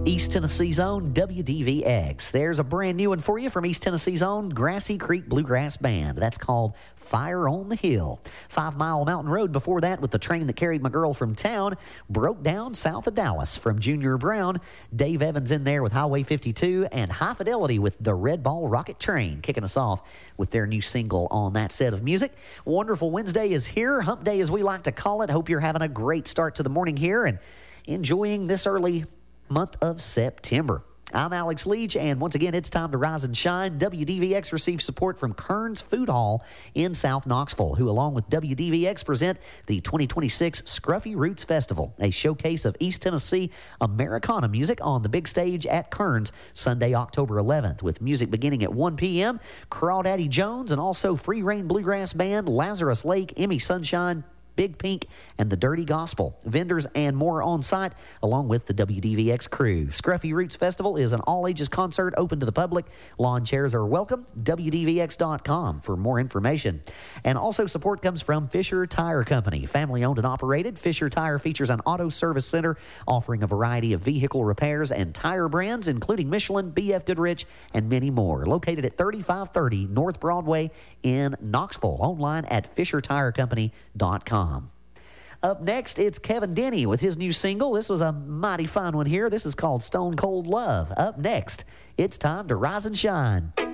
East Tennessee's own WDVX. There's a brand new one for you from East Tennessee's own Grassy Creek Bluegrass Band. That's called Fire on the Hill. 5 Mile Mountain Road before that with the train that carried my girl from town broke down south of Dallas from Junior Brown. Dave Evans in there with Highway 52 and High Fidelity with the Red Ball Rocket Train kicking us off with their new single on that set of music. Wonderful Wednesday is here. Hump Day as we like to call it. Hope you're having a great start to the morning here and enjoying this early month of September. I'm Alex Leach, and once again, it's time to rise and shine. WDVX receives support from Kearns Food Hall in South Knoxville, who, along with WDVX, present the 2026 Scruffy Roots Festival, a showcase of East Tennessee Americana music on the big stage at Kearns Sunday, October 11th, with music beginning at 1 p.m. Crawdaddy Jones and also Free Reign Bluegrass Band, Lazarus Lake, Emmy Sunshine, Big Pink, and the Dirty Gospel. Vendors and more on site, along with the WDVX crew. Scruffy Roots Festival is an all-ages concert open to the public. Lawn chairs are welcome. WDVX.com for more information. And also support comes from Fisher Tire Company. Family-owned and operated, Fisher Tire features an auto service center offering a variety of vehicle repairs and tire brands, including Michelin, BF Goodrich, and many more. Located at 3530 North Broadway in Knoxville. Online at FisherTireCompany.com. Up next, it's Kevin Denny with his new single. This was a mighty fine one here. This is called Stone Cold Love. Up next, it's time to rise and shine.